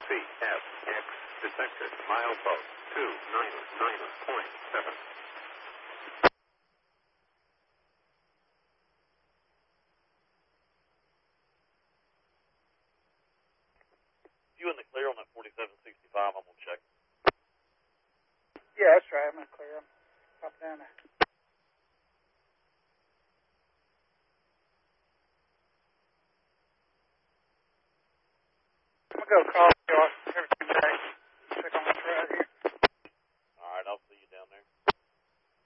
CFX detected. Milepost 299.7. You in the clear on that 4765, I'm going to check. Yeah, that's right. I'm going to clear them. Pop down there. I'm going to go call